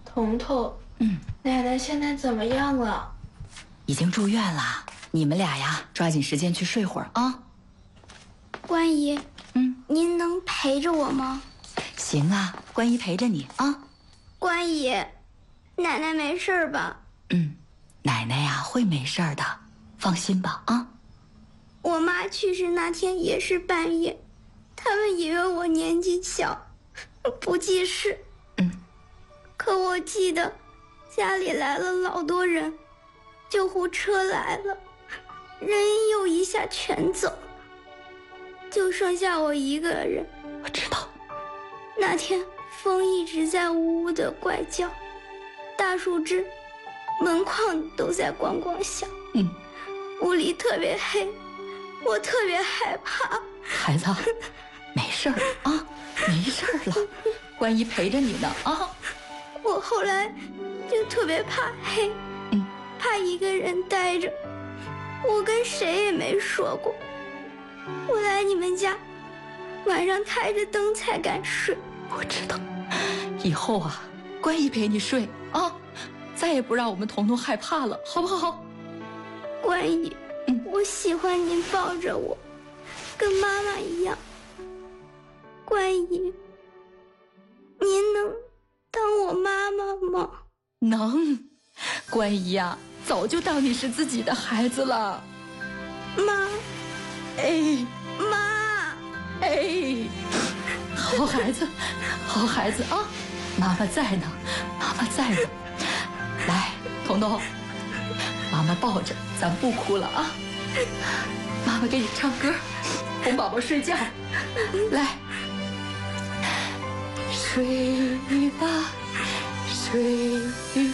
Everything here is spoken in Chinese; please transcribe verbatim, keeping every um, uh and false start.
彤彤， 嗯， 奶奶现在怎么样了？ 已经住院了。你们俩呀，抓紧时间去睡会儿啊。 关姨， 嗯， 您能陪着我吗？ 行啊，关姨陪着你啊。 关姨，奶奶没事吧？ 嗯，奶奶呀会没事的，放心吧啊。 我妈去世那天也是半夜，他们以为我年纪小，不记事。 嗯， 可我记得家里来了老多人，救护车来了，人又一下全走了，就剩下我一个人。 我知道， 那天风一直在呜呜的怪叫，大树枝、门框都在咣咣响。 嗯， 屋里特别黑，我特别害怕。 孩子，没事儿啊，没事儿了，关姨陪着你呢啊。 我后来就特别怕黑， 嗯， 怕一个人待着，我跟谁也没说过。我来你们家，晚上开着灯才敢睡。 我知道，以后啊，关姨陪你睡啊，再也不让我们彤彤害怕了，好不好？ 关姨， 嗯， 我喜欢您抱着我，跟妈妈一样。关姨，您能当我妈妈吗？ 能，关姨呀，早就当你是自己的孩子了。 妈， 哎妈， 哎，好孩子，好孩子啊，妈妈在呢，妈妈在呢。来，彤彤，妈妈抱着，咱不哭了啊。妈妈给你唱歌，哄宝宝睡觉。来，睡吧，睡